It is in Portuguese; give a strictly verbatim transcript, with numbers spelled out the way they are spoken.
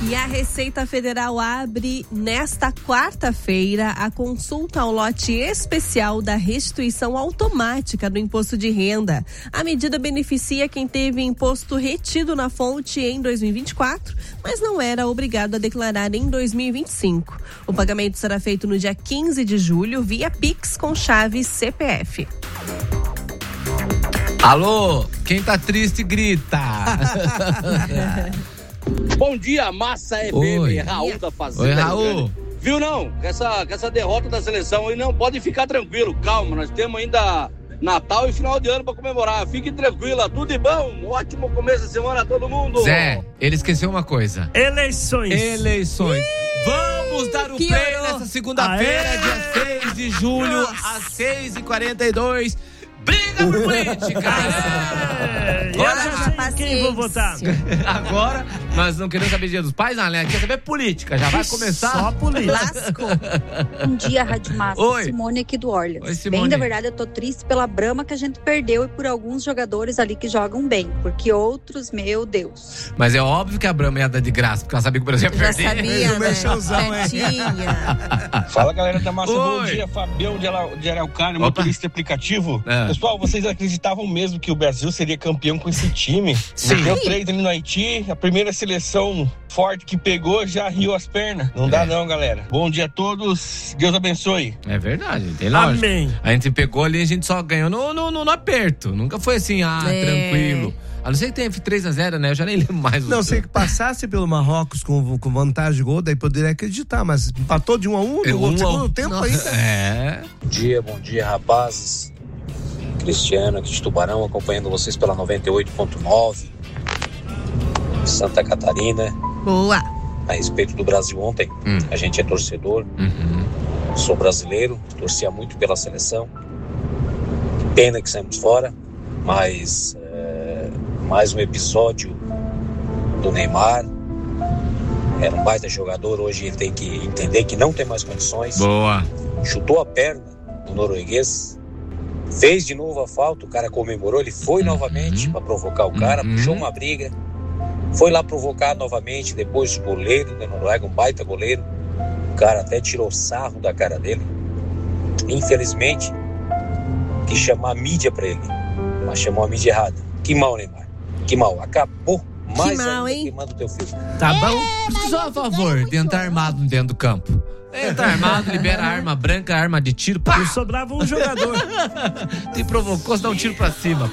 E a Receita Federal abre nesta quarta-feira a consulta ao lote especial da restituição automática do imposto de renda. A medida beneficia quem teve imposto retido na fonte em dois mil e vinte e quatro, mas não era obrigado a declarar em dois mil e vinte e cinco. O pagamento será feito no dia quinze de julho via Pix com chave C P F. Alô, quem tá triste grita. Bom dia, Massa é bebê, Raul da Fazenda. Oi, Raul. Viu não? Com essa, com essa derrota da seleção aí não pode ficar tranquilo, calma, nós temos ainda Natal e final de ano pra comemorar. Fique tranquila, tudo de bom, ótimo começo de semana a todo mundo. Zé, ele esqueceu uma coisa. Eleições. Eleições. Vamos dar o Que play horror. nessa segunda-feira, Aê. dia seis de julho, às seis e quarenta e dois. Briga por política! É, eu Agora, já sei quem vou votar. agora, nós não queremos saber dia dos pais, não, né? Quer saber política, já vai começar. Só política. Lascou. Bom dia, Rádio Massa. Oi. Simone aqui do Orleans. Oi, Simone. Bem, na verdade, eu tô triste pela Brahma que a gente perdeu e por alguns jogadores ali que jogam bem, porque outros, meu Deus. Mas é óbvio que a Brahma ia dar de graça, porque ela sabia que o Brasil ia Já perder. sabia, né? mexãozão, hein? Certinha. Fala, galera da Massa, Oi. bom dia. Fabião de Ara- de Araucária, Opa. motorista de aplicativo. É. Pessoal, vocês acreditavam mesmo que o Brasil seria campeão com esse time? Sim. Deu três ali no Haiti, a primeira seleção forte que pegou já riu as pernas. Não dá É. não, galera. Bom dia a todos, Deus abençoe. É verdade, tem lógica. Amém. A gente pegou ali, a gente só ganhou no, no, no, no aperto. Nunca foi assim, ah, É. tranquilo. A não ser que tenha três a zero, né? Eu já nem lembro mais. Não, o- sei que passasse pelo Marrocos com, com vantagem de gol, daí poderia acreditar, mas empatou de um a um É, no um a um. segundo tempo Nossa. ainda. É. Bom dia, bom dia, rapazes. Cristiano aqui de Tubarão, acompanhando vocês pela noventa e oito ponto nove. Santa Catarina. Boa. A respeito do Brasil ontem, Hum. a gente é torcedor, Uhum. sou brasileiro, torcia muito pela seleção. Pena que saímos fora, mas é, mais um episódio do Neymar. Era um baita jogador, hoje ele tem que entender que não tem mais condições. Boa. Chutou a perna do norueguês, fez de novo a falta, o cara comemorou, ele foi Uhum. novamente para provocar o cara, Uhum. puxou uma briga, foi lá provocar novamente, depois o goleiro da Noruega, um baita goleiro, o cara até tirou sarro da cara dele. Infelizmente, quis chamar a mídia para ele, mas chamou a mídia errada. Que mal, Neymar, que mal, acabou mais mal, ainda hein? queimando o teu filho. Tá bom? Só a favor de entrar armado dentro do campo. Entra armado, libera arma branca, arma de tiro. Pá! E sobrava um jogador. Te provocou, você dá um tiro pra cima.